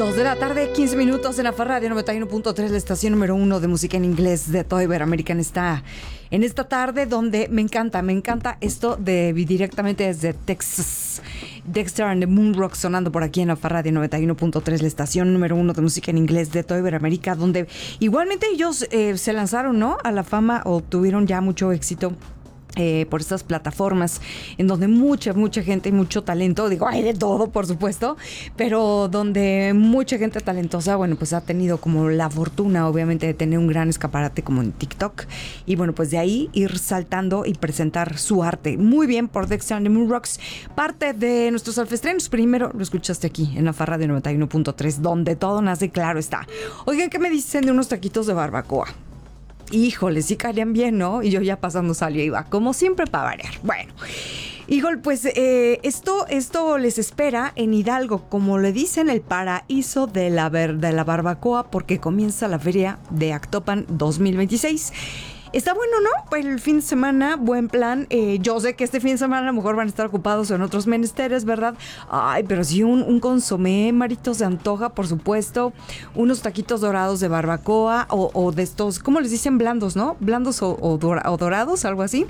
2 de la tarde, 15 minutos en AFA Radio 91.3, la estación número 1 de música en inglés de toda Iberoamérica está en esta tarde donde me encanta esto de directamente desde Texas. Dexter and the Moonrock sonando por aquí en AFA Radio 91.3, la estación número 1 de música en inglés de toda Iberoamérica, donde igualmente ellos se lanzaron, ¿no?, a la fama o tuvieron ya mucho éxito. Por estas plataformas en donde mucha gente y mucho talento, digo, hay de todo por supuesto, pero donde mucha gente talentosa, bueno, pues ha tenido como la fortuna obviamente de tener un gran escaparate como en TikTok y bueno, pues de ahí ir saltando y presentar su arte. Muy bien por Dexter and the Moonrocks, parte de nuestros alfestrenos. Primero lo escuchaste aquí en la AFA Radio 91.3, donde todo nace, claro está. Oigan, ¿qué me dicen de unos taquitos de barbacoa? Híjole, sí caerían bien, ¿no? Y yo ya pasando saliva, como siempre para variar. Bueno, híjole, pues esto les espera en Hidalgo, como le dicen, el paraíso de la barbacoa, porque comienza la Feria de Actopan 2026. Está bueno, ¿no? Pues el fin de semana, buen plan. Yo sé que este fin de semana a lo mejor van a estar ocupados en otros menesteres, ¿verdad? Ay, pero sí un consomé, Marito, se antoja, por supuesto. Unos taquitos dorados de barbacoa o de estos, ¿cómo les dicen? Blandos, ¿no? Blandos o dorados, algo así.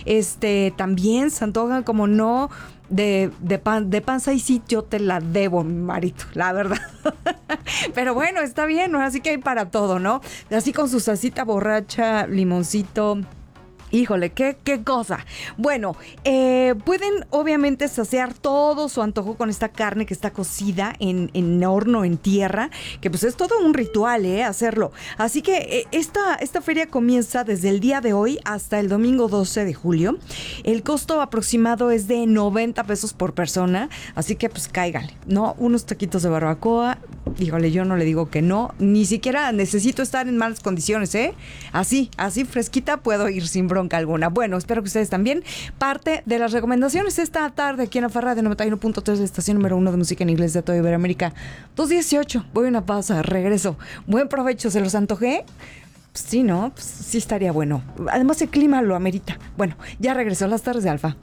También se antojan, como no, de panza, y sí, yo te la debo, Marito, la verdad. Pero bueno, está bien, ¿no? Así que hay para todo, ¿no? Así con su salsita borracha, limoncito. Híjole, qué cosa. Bueno, pueden obviamente saciar todo su antojo con esta carne que está cocida en horno, en tierra, que pues es todo un ritual, hacerlo. Así que esta feria comienza desde el día de hoy hasta el domingo 12 de julio. El costo aproximado es de 90 pesos por persona, así que pues cáigale, ¿no? Unos taquitos de barbacoa, híjole, yo no le digo que no, ni siquiera necesito estar en malas condiciones, Así fresquita puedo ir sin bronca alguna. Bueno, espero que ustedes también. Parte de las recomendaciones esta tarde aquí en AFA Radio 91.3, la estación número 1 de música en inglés de toda Iberoamérica. 2:18, voy a una pausa, regreso. Buen provecho, ¿se los antojé? Pues sí, ¿no? Pues sí estaría bueno. Además el clima lo amerita. Bueno, ya regresó las tardes de ALFA.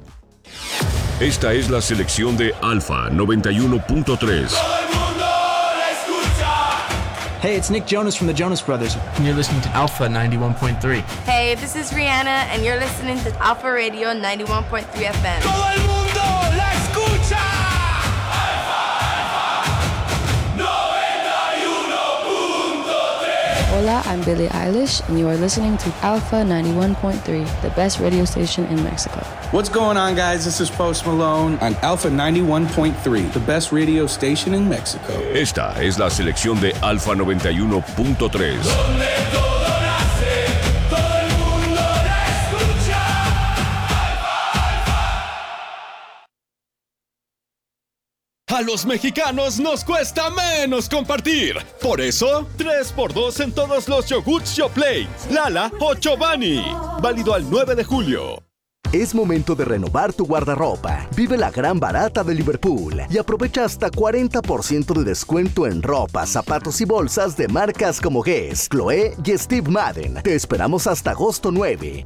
Esta es la selección de ALFA 91.3. Hey, it's Nick Jonas from the Jonas Brothers. And you're listening to Alpha 91.3. Hey, this is Rihanna, and you're listening to Alpha Radio 91.3 FM. ¡Todo el mundo la escucha! Alpha 91.3. Hola, I'm Billie Eilish, and you are listening to Alpha 91.3, the best radio station in Mexico. What's going on, guys? This is Post Malone on Alpha 91.3, the best radio station in Mexico. Esta es la selección de ALFA 91.3. A los mexicanos nos cuesta menos compartir. Por eso, 3x2 en todos los yogurts Yoplait, Lala o Chobani. Válido al 9 de julio. Es momento de renovar tu guardarropa. Vive la gran barata de Liverpool y aprovecha hasta 40% de descuento en ropa, zapatos y bolsas de marcas como Guess, Chloé y Steve Madden. Te esperamos hasta agosto 9.